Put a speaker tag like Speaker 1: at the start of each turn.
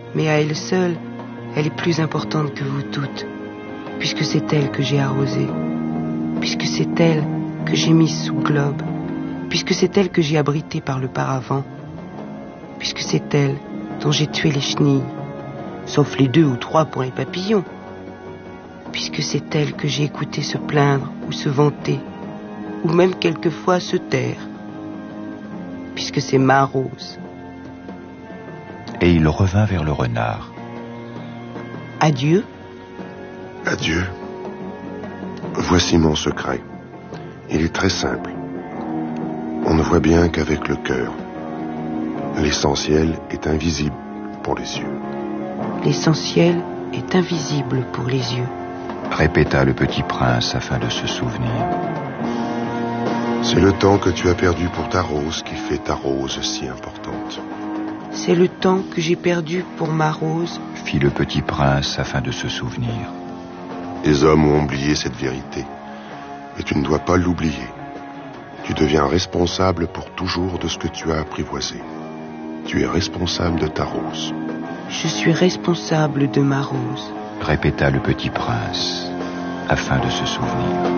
Speaker 1: Mais à elle seule, elle est plus importante que vous toutes, puisque c'est elle que j'ai arrosée, puisque c'est elle que j'ai mise sous globe, puisque c'est elle que j'ai abritée par le paravent, puisque c'est elle dont j'ai tué les chenilles, sauf les 2 ou 3 pour les papillons, puisque c'est elle que j'ai écouté se plaindre ou se vanter, ou même quelquefois se taire, puisque c'est ma Rose.
Speaker 2: Et il revint vers le renard.
Speaker 1: Adieu.
Speaker 3: Adieu. Voici mon secret. Il est très simple. On ne voit bien qu'avec le cœur. L'essentiel est invisible pour les yeux.
Speaker 1: L'essentiel est invisible pour les yeux,
Speaker 2: Répéta le petit prince afin de se souvenir.
Speaker 3: C'est le temps que tu as perdu pour ta Rose qui fait ta Rose si importante.
Speaker 1: C'est le temps que j'ai perdu pour ma Rose,
Speaker 2: Fit le petit prince afin de se souvenir.
Speaker 3: Les hommes ont oublié cette vérité. Et tu ne dois pas l'oublier. Tu deviens responsable pour toujours de ce que tu as apprivoisé. Tu es responsable de ta Rose.
Speaker 1: Je suis responsable de ma Rose.
Speaker 2: Répéta le petit prince afin de se souvenir.